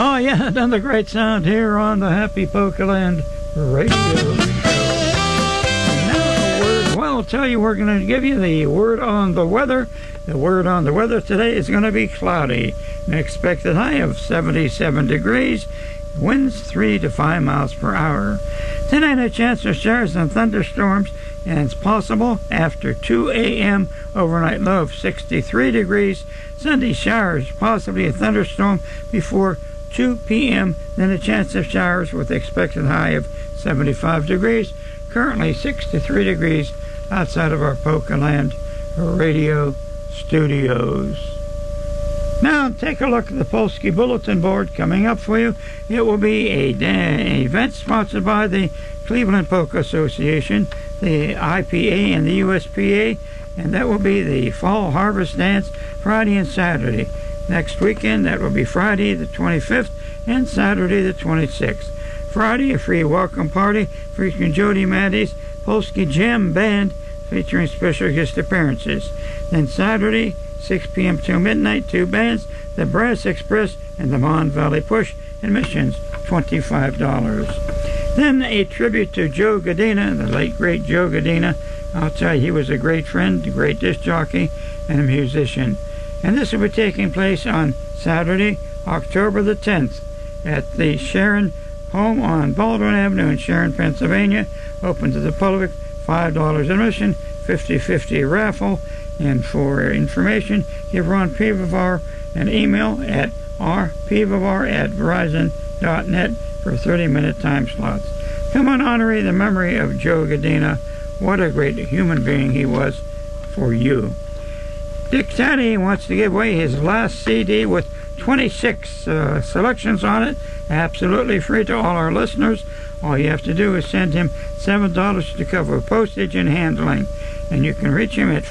Oh, yeah, another great sound here on the Happy Pokeland radio show. And now a word. Well, I'll tell you, we're going to give you the word on the weather. The word on the weather today is going to be cloudy. An expected high of 77 degrees. Winds 3 to 5 miles per hour. Tonight, a chance of showers and thunderstorms, and it's possible after 2 a.m. Overnight low of 63 degrees. Sunday showers, possibly a thunderstorm before 2 p.m. Then a chance of showers with expected high of 75 degrees. Currently 63 degrees outside of our Pokeland radio studios. Now, take a look at the Polsky Bulletin Board coming up for you. It will be an event sponsored by the Cleveland Polka Association, the IPA and the USPA, and that will be the Fall Harvest Dance Friday and Saturday. Next weekend, that will be Friday the 25th and Saturday the 26th. Friday, a free welcome party featuring Jody Matty's Polsky Jam Band featuring special guest appearances. Then Saturday, 6 p.m. till midnight, two bands, the Brass Express and the Mon Valley Push, admissions $25. Then a tribute to Joe Godina, the late great Joe Godina. I'll tell you, he was a great friend, a great disc jockey, and a musician. And this will be taking place on Saturday, October the 10th, at the Sharon home on Baldwin Avenue in Sharon, Pennsylvania. Open to the public, $5 admission, 50-50 raffle. And for information, give Ron Pivovar an email at rpivovar@verizon.net for 30-minute time slots. Come on, honor the memory of Joe Godina. What a great human being he was for you. Dick Taddy wants to give away his last CD with 26 selections on it, absolutely free to all our listeners. All you have to do is send him $7 to cover postage and handling. And you can reach him at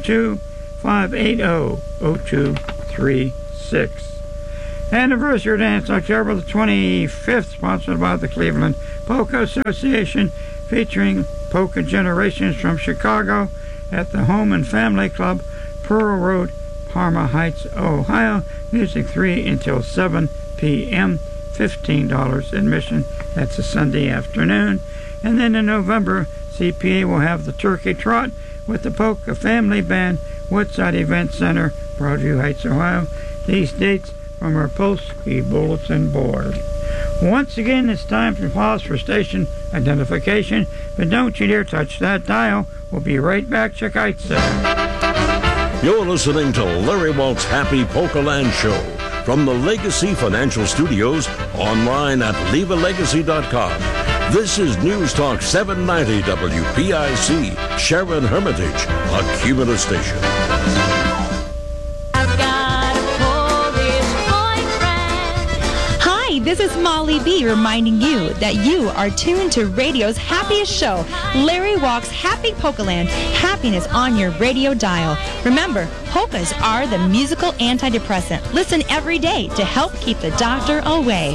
412-580-0236. Anniversary Dance, October the 25th, sponsored by the Cleveland Polka Association, featuring polka generations from Chicago at the Home and Family Club, Pearl Road, Parma Heights, Ohio. Music 3 until 7 p.m., $15 admission. That's a Sunday afternoon. And then in November, CPA will have the Turkey Trot with the Polka Family Band, Woodside Event Center, Broadview Heights, Ohio. These dates from our Polsky Bulletin Board. Once again, it's time to pause for station identification, but don't you dare touch that dial. We'll be right back. Czekajcie. You're listening to Larry Walt's Happy Pokeland Show from the Legacy Financial Studios, online at LevaLegacy.com. This is News Talk 790 WPIC, Sharon Hermitage, a Cumulus station. I've got a Polish boyfriend. Hi, this is Molly B reminding you that you are tuned to radio's happiest show, Larry Walk's Happy Pokeland, happiness on your radio dial. Remember, polkas are the musical antidepressant. Listen every day to help keep the doctor away.